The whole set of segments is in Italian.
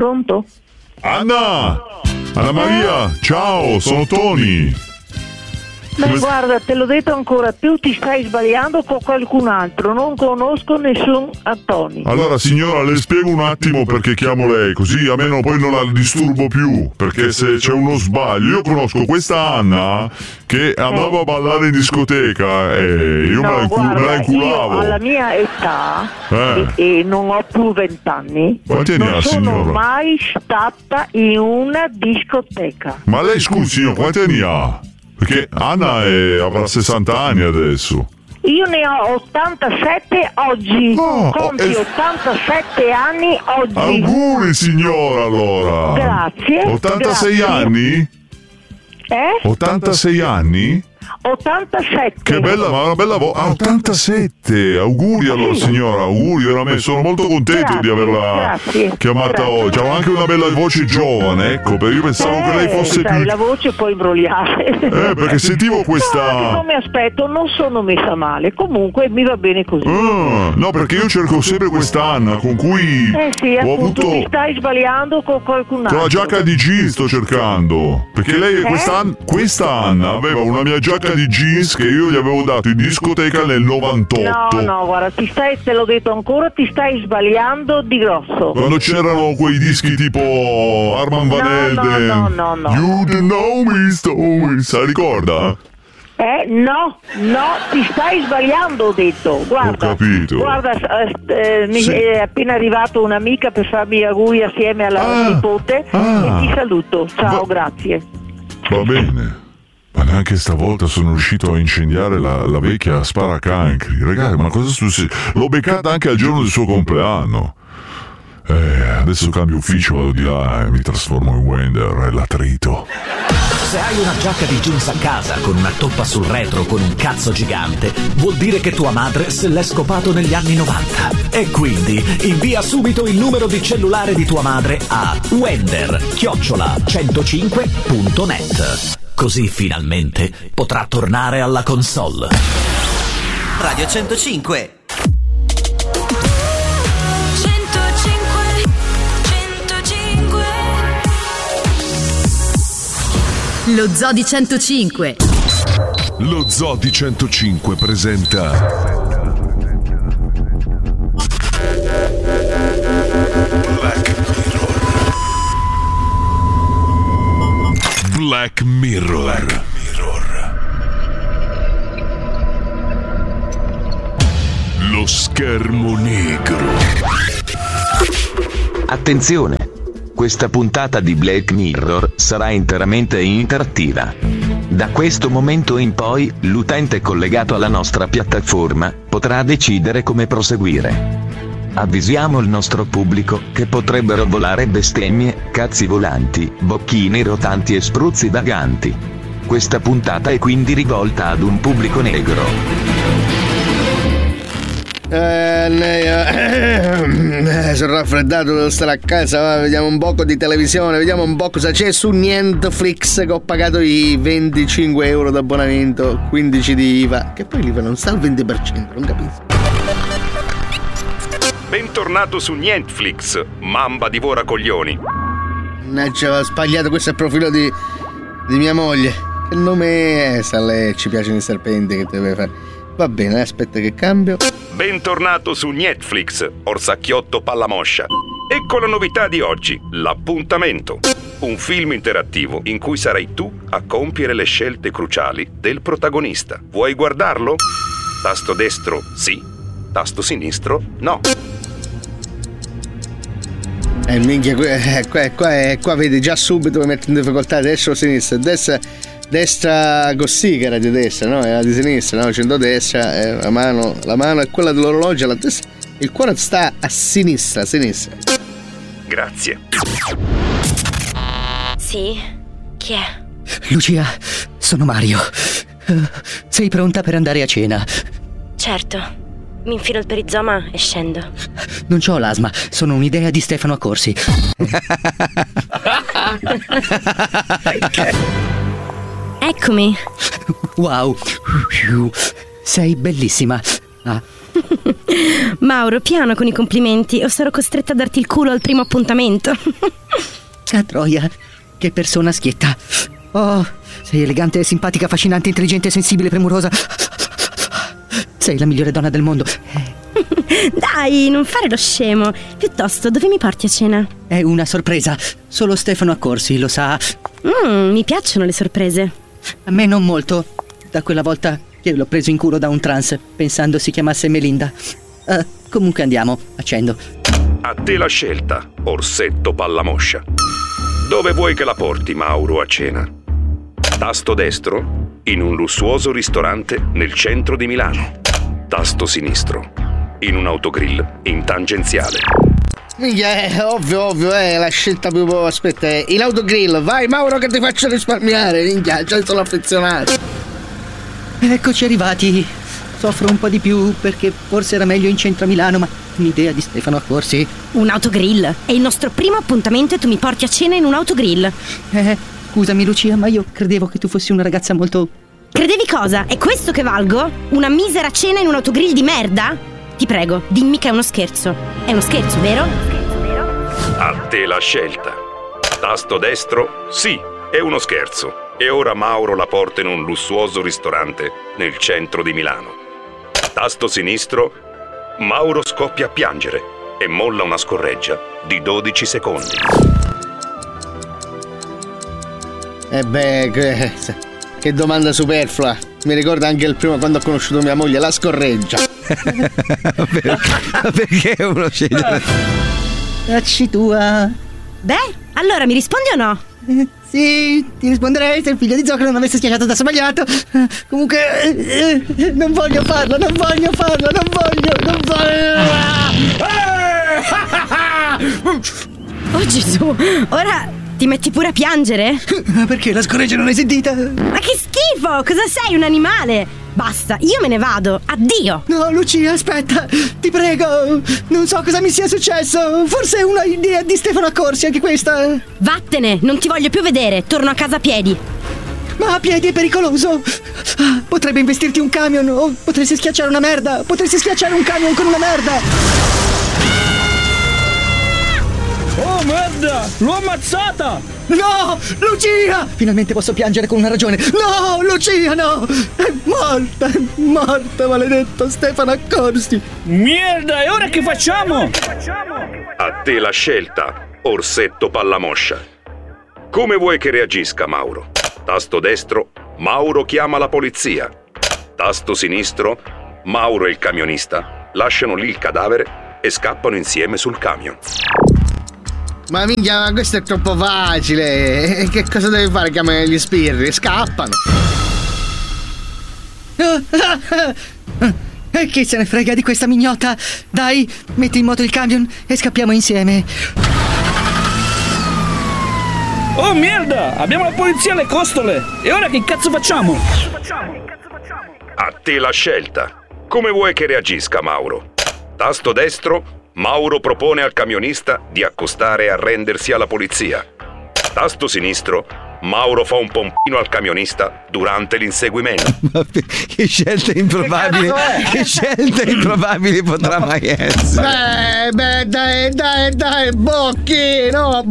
Pronto? Anna Maria, ciao, sono Tony. Ma guarda, te l'ho detto ancora, tu ti stai sbagliando con qualcun altro, non conosco nessun Antonio. Allora signora, le spiego un attimo perché chiamo lei, così almeno poi non la disturbo più, perché se c'è uno sbaglio, io conosco questa Anna che andava a ballare in discoteca e io me la inculavo. Io alla mia età e non ho più 20 anni, quanti anni ha, signora? Non sono mai stata in una discoteca. Ma lei scusi, signor, quanti anni ha? Perché Anna avrà 60 anni adesso. Io ne ho 87 oggi. Conti 87 anni oggi. Auguri signora, allora. Grazie. 86 grazie. Anni? 86 anni? 87. Che bella, ma una bella voce. 87. Auguri allora signora, auguri veramente, sono molto contento di averla chiamata oggi. Ha anche una bella voce giovane, ecco, perché io pensavo che lei fosse più. La voce può imbrogliare. Perché sentivo questa. No, non mi aspetto, non sono messa male. Comunque mi va bene così. No, perché io cerco sempre questa Anna con cui sì, ho appunto, avuto. Ti stai sbagliando con qualcun altro. Con la giacca di jeans sto cercando. Perché lei, questa Anna aveva una mia giacca di jeans che io gli avevo dato in discoteca nel 98. No, guarda, te l'ho detto ancora, ti stai sbagliando di grosso. Quando c'erano quei dischi tipo Armand Van Helden. No. You don't know me, Stone, se la ricorda? No, ti stai sbagliando, ho detto. Guarda, ho capito. Guarda, mi è appena arrivata un'amica per farmi gli auguri assieme alla nipote e ti saluto. Ciao, grazie. Va bene. Ma neanche stavolta sono riuscito a incendiare la vecchia sparacancri. Ragazzi, ma cosa succede? L'ho beccata anche al giorno del suo compleanno. Adesso cambio ufficio, vado di là e mi trasformo in Wender e l'attrito. Se hai una giacca di jeans a casa con una toppa sul retro con un cazzo gigante, vuol dire che tua madre se l'è scopato negli anni 90. E quindi invia subito il numero di cellulare di tua madre a wender@105.net. Così finalmente potrà tornare alla console. Radio 105. Lo Zoo di 105. Lo Zoo di 105 presenta Black Mirror. Lo schermo negro. Attenzione! Questa puntata di Black Mirror sarà interamente interattiva. Da questo momento in poi, l'utente collegato alla nostra piattaforma potrà decidere come proseguire. Avvisiamo il nostro pubblico che potrebbero volare bestemmie, cazzi volanti, bocchini rotanti e spruzzi vaganti. Questa puntata è quindi rivolta ad un pubblico negro. Sono raffreddato, devo stare a casa. Vediamo un po' di televisione, vediamo un po' cosa c'è su Netflix, che ho pagato i 25 euro d'abbonamento, 15 di IVA, che poi l'IVA non sta al 20%, non capisco. Bentornato su Netflix, Mamba divora coglioni. Mannaggia, ho sbagliato, questo è il profilo di mia moglie. Che nome è? Se a lei ci piacciono i serpenti, che deve fare? Va bene, aspetta che cambio. Bentornato su Netflix, Orsacchiotto Pallamoscia. Ecco la novità di oggi, L'appuntamento. Un film interattivo in cui sarai tu a compiere le scelte cruciali del protagonista. Vuoi guardarlo? Tasto destro, sì. Tasto sinistro, no. Minchia, qua vedi già subito mi metto in difficoltà, destra o sinistra. Destra così, che era di destra, no? Era di sinistra, no? Centrodestra, la mano è quella dell'orologio, la testa, il cuore sta a sinistra. Grazie. Sì? Chi è? Lucia, sono Mario. Sei pronta per andare a cena? Certo. Mi infilo il perizoma e scendo. Non c'ho l'asma, sono un'idea di Stefano Accorsi. Eccomi. Wow, sei bellissima. Mauro, piano con i complimenti o sarò costretta a darti il culo al primo appuntamento. Ah, troia, che persona schietta. Oh, sei elegante, simpatica, affascinante, intelligente, sensibile, premurosa. Sei la migliore donna del mondo. Dai, non fare lo scemo. Piuttosto, dove mi porti a cena? È una sorpresa. Solo Stefano Accorsi lo sa. Mi piacciono le sorprese. A me non molto. Da quella volta che l'ho preso in culo da un trans, pensando si chiamasse Melinda. Comunque andiamo, accendo. A te la scelta, orsetto pallamoscia. Dove vuoi che la porti, Mauro, a cena? Tasto destro, in un lussuoso ristorante nel centro di Milano. Tasto sinistro, in un autogrill in tangenziale. Minchia, è ovvio, la scelta più... Aspetta, in autogrill, vai Mauro che ti faccio risparmiare, minchia, già sono affezionato. Eccoci arrivati. Soffro un po' di più perché forse era meglio in centro a Milano, ma un'idea di Stefano Accorsi. Un autogrill? È il nostro primo appuntamento e tu mi porti a cena in un autogrill? Scusami Lucia, ma io credevo che tu fossi una ragazza molto... Credevi cosa? È questo che valgo? Una misera cena in un autogrill di merda? Ti prego, dimmi che è uno scherzo. È uno scherzo, vero? A te la scelta. Tasto destro, sì, è uno scherzo. E ora Mauro la porta in un lussuoso ristorante nel centro di Milano. Tasto sinistro, Mauro scoppia a piangere e molla una scorreggia di 12 secondi. Che domanda superflua. Mi ricorda anche il primo quando ho conosciuto mia moglie, la scorreggia. Perché uno sceglie? Facci tua. Beh, allora mi rispondi o no? Sì, ti risponderei se il figlio di Zoccolo non avesse schiacciato da sbagliato. Comunque, non voglio farlo. Oh Gesù, ora ti metti pure a piangere? Perché la scorreggia non l'hai sentita? Ma che schifo, cosa sei, un animale? Basta, io me ne vado, addio. No, Lucia, aspetta, ti prego. Non so cosa mi sia successo. Forse è una idea di Stefano Accorsi anche questa. Vattene, non ti voglio più vedere, torno a casa a piedi. Ma a piedi è pericoloso. Potrebbe investirti un camion o potresti schiacciare una merda. Potresti schiacciare un camion con una merda. Oh merda, l'ho ammazzata. No, Lucia! Finalmente posso piangere con una ragione. No, Lucia, no! È morta, maledetto Stefano Accorsi. Merda, e ora che facciamo? A te la scelta, orsetto pallamoscia. Come vuoi che reagisca Mauro? Tasto destro, Mauro chiama la polizia. Tasto sinistro, Mauro e il camionista lasciano lì il cadavere e scappano insieme sul camion. Ma minchia, ma questo è troppo facile. Che cosa deve fare? Chiamare gli spirri? Scappano. E chi se ne frega di questa mignotta? Dai, metti in moto il camion e scappiamo insieme. Oh merda, abbiamo la polizia alle costole. E ora che cazzo facciamo? A te la scelta. Come vuoi che reagisca Mauro? Tasto destro, Mauro propone al camionista di accostare e arrendersi alla polizia. Tasto sinistro, Mauro fa un pompino al camionista durante l'inseguimento. Che scelte improbabili! Che scelte improbabili potrà mai essere? Dai, Bocchino,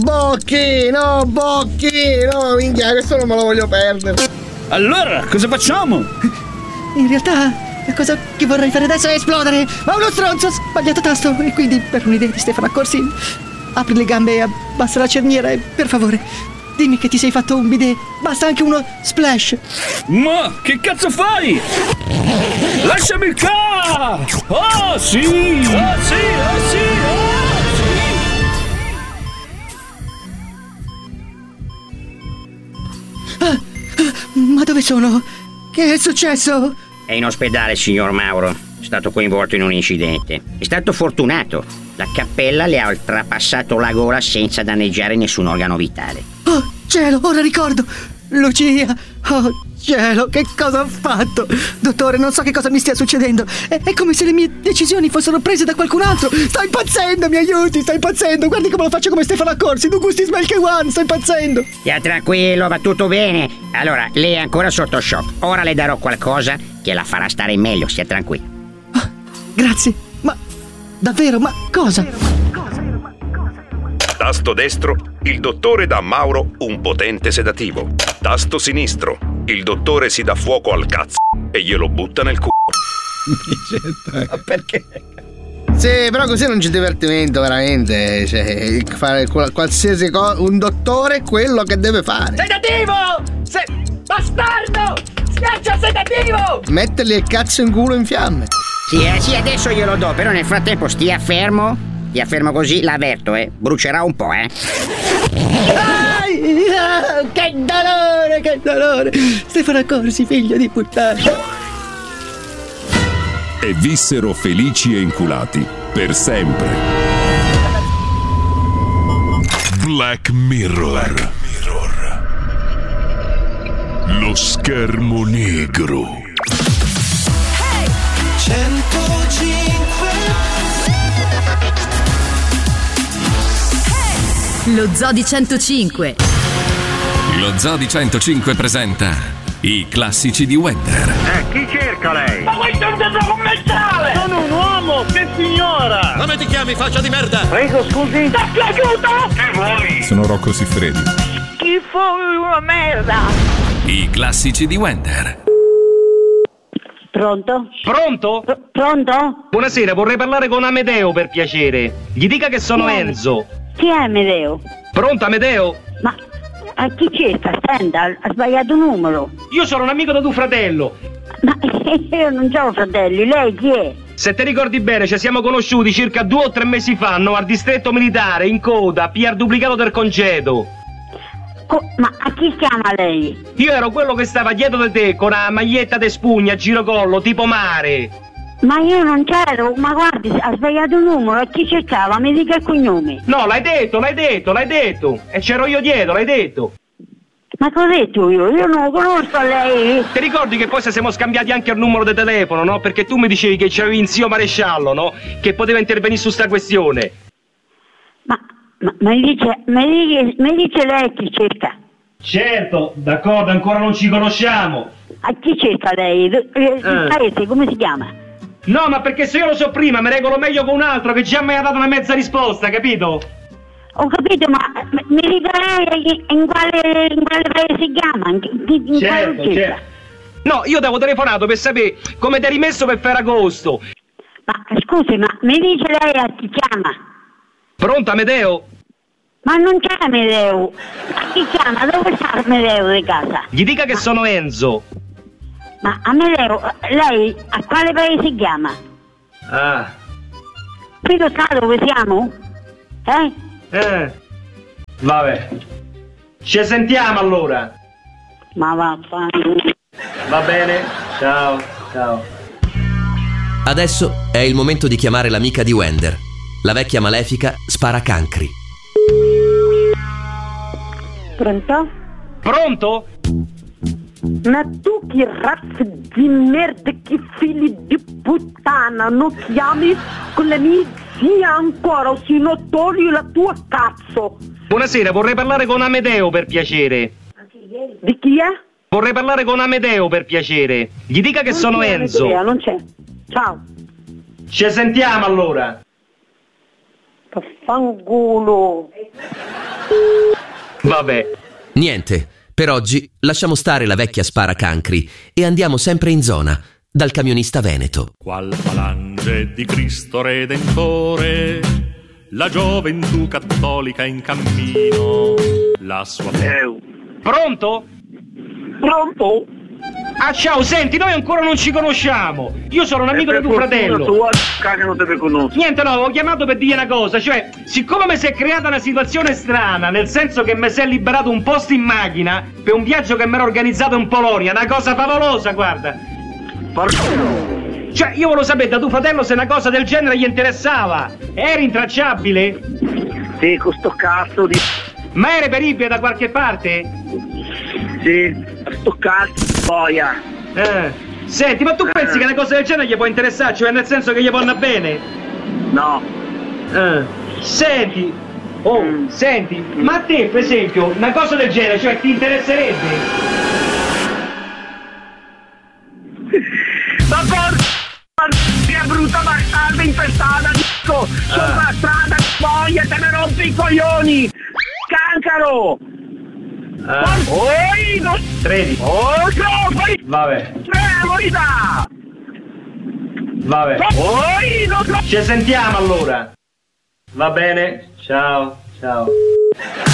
minchia, questo non me lo voglio perdere. Allora, cosa facciamo? In realtà la cosa che vorrei fare adesso è esplodere. Ma uno stronzo ha sbagliato tasto. E quindi, per un'idea di Stefano Accorsi, apri le gambe e abbassa la cerniera. E per favore, dimmi che ti sei fatto un bidet. Basta anche uno splash. Ma che cazzo fai? Lasciami il ca! Oh sì! Ma dove sono? Che è successo? È in ospedale, signor Mauro. È stato coinvolto in un incidente. È stato fortunato. La cappella le ha oltrepassato la gola senza danneggiare nessun organo vitale. Oh, cielo, ora ricordo. Lucia, oh cielo, che cosa ho fatto? Dottore, non so che cosa mi stia succedendo. È come se le mie decisioni fossero prese da qualcun altro. Sto impazzendo, mi aiuti, sto impazzendo. Guardi come lo faccio come Stefano Accorsi. Du gusti smelche one, sto impazzendo. Stia tranquillo, va tutto bene. Allora, lei è ancora sotto shock. Ora le darò qualcosa che la farà stare meglio, stia tranquillo. Grazie. Ma davvero, ma cosa? Tasto destro, il dottore dà a Mauro un potente sedativo. Tasto sinistro, il dottore si dà fuoco al cazzo e glielo butta nel culo. Ma perché? Sì, però così non c'è divertimento veramente. Cioè, fare qualsiasi cosa. Un dottore è quello che deve fare. Sedativo! Bastardo! Schiaccia sedativo! Mettergli il cazzo in culo in fiamme. Sì, adesso glielo do, però nel frattempo stia fermo. Stia fermo così, l'avverto, brucerà un po', Che dolore, che dolore! Stefano Corsi, figlio di puttana. E vissero felici e inculati per sempre. Black Mirror. Lo schermo negro. 105. Lo Zoo di 105. Lo Zoo di 105 presenta i classici di Wender. Chi cerca lei? Ma questo è un centro commerciale! Sono un uomo, che signora! Come ti chiami, faccia di merda? Prego, scusi. Ti è piaciuto? Che vuoi? Sono Rocco Siffredi. Schifo, una merda! I classici di Wender. Pronto? Pronto? Pronto? Buonasera, vorrei parlare con Amedeo per piacere. Gli dica che sono Enzo. Chi è Amedeo? Pronto, Amedeo? Ma a chi cerca? Senta, ha sbagliato numero. Io sono un amico di tuo fratello. Ma io non ho fratelli, lei chi è? Se ti ricordi bene, ci siamo conosciuti circa 2 o 3 mesi fa, no, al distretto militare, in coda, PR duplicato del congedo. Ma a chi chiama lei? Io ero quello che stava dietro di te, con la maglietta de spugna, a girocollo, tipo mare. Ma io non c'ero, ma guardi, ha sbagliato il numero, e chi cercava? Mi dica il cognome. No, l'hai detto. E c'ero io dietro, l'hai detto. Ma cosa ho detto io? Io non lo conosco lei. Ti ricordi che poi se siamo scambiati anche il numero di telefono, no? Perché tu mi dicevi che c'avevi in zio maresciallo, no? Che poteva intervenire su sta questione. Ma mi dice lei chi cerca? Certo, d'accordo, ancora non ci conosciamo. A chi cerca lei? Il paese, come si chiama? No, ma perché se io lo so prima, mi regolo meglio con un altro che già mi ha dato una mezza risposta, capito? Ho capito, ma mi dica lei in quale paese si chiama? Certo. No, io ti avevo telefonato per sapere come ti hai rimesso per Ferragosto. Ma scusi, ma mi dice lei a chi chiama? Pronto, Amedeo? Ma non c'è Amedeo. A chi chiama? Dove sta Amedeo di casa? Gli dica che sono Enzo. Ma Amedeo, lei a quale paese chiama? Ah. Qui lo sa dove siamo? Vabbè. Ci sentiamo allora. Ma vaffanculo. Va bene. Ciao. Adesso è il momento di chiamare l'amica di Wender. La vecchia malefica Sparacancri. Pronto? Pronto? Ma tu che razza di merda, che figli di puttana, non chiami con le mie zie ancora, o se no togli la tua cazzo. Buonasera, vorrei parlare con Amedeo per piacere. Di chi è? Vorrei parlare con Amedeo per piacere. Gli dica che sono Enzo. Non c'è. Ciao. Ci sentiamo allora. Vaffanculo. Vabbè. Niente, per oggi lasciamo stare la vecchia Sparacancri e andiamo sempre in zona, dal camionista veneto. Qual falange di Cristo Redentore, la gioventù cattolica in cammino, la sua... Pronto? Pronto? Ah, ciao, senti, noi ancora non ci conosciamo. Io sono un amico di tuo fratello. Non te conosco. Niente, no, ho chiamato per dire una cosa. Cioè, siccome mi si è creata una situazione strana, nel senso che mi si è liberato un posto in macchina per un viaggio che mi ero organizzato in Polonia, una cosa favolosa, guarda. Cioè, io volevo sapere da tuo fratello se una cosa del genere gli interessava. È rintracciabile? Sì, con sto cazzo di... Ma è reperibile da qualche parte? Sì, sto cazzo boia. Senti, ma tu pensi che una cosa del genere gli può interessare? Cioè nel senso che gli può andare bene? No. Senti, senti, ma a te per esempio una cosa del genere, cioè ti interesserebbe? Ma porca brutta bastarda! rompi i coglioni! Cancaro! Oi, no! 13. Oh, poi! Vabbè. Morita! Vabbè. Oi, no! Ci sentiamo allora. Va bene? Ciao, ciao.